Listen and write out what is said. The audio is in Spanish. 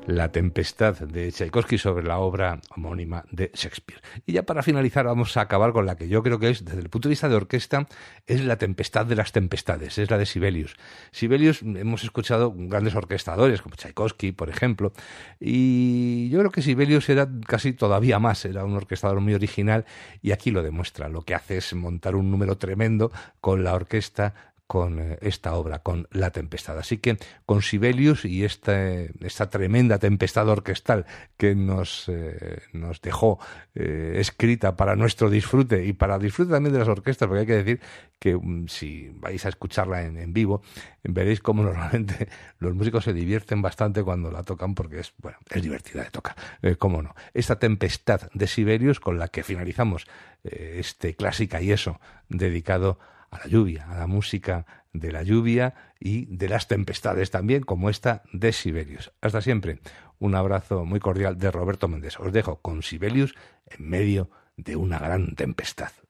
La Tempestad de Tchaikovsky sobre la obra homónima de Shakespeare. Y ya para finalizar vamos a acabar con la que yo creo que es, desde el punto de vista de orquesta, es la tempestad de las tempestades, es la de Sibelius. Sibelius, hemos escuchado grandes orquestadores como Tchaikovsky, por ejemplo, y yo creo que Sibelius era casi todavía más, era un orquestador muy original y aquí lo demuestra. Lo que hace es montar un número tremendo con la orquesta, con esta obra, con La Tempestad. Así que con Sibelius y esta tremenda tempestad orquestal que nos dejó escrita para nuestro disfrute y para disfrute también de las orquestas, porque hay que decir que si vais a escucharla en vivo, veréis cómo normalmente los músicos se divierten bastante cuando la tocan porque es divertida de tocar, cómo no. Esta Tempestad de Sibelius con la que finalizamos Clásica y eso, dedicado a la lluvia, a la música de la lluvia y de las tempestades también, como esta de Sibelius. Hasta siempre. Un abrazo muy cordial de Roberto Méndez. Os dejo con Sibelius en medio de una gran tempestad.